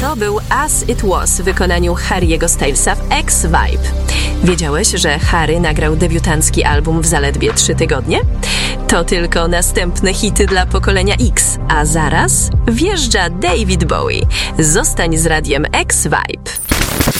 to był As It Was w wykonaniu Harry'ego Stylesa w X-Vibe. Wiedziałeś, że Harry nagrał debiutancki album w zaledwie 3 tygodnie? To tylko następne hity dla pokolenia X, a zaraz wjeżdża David Bowie. Zostań z radiem X-Vibe.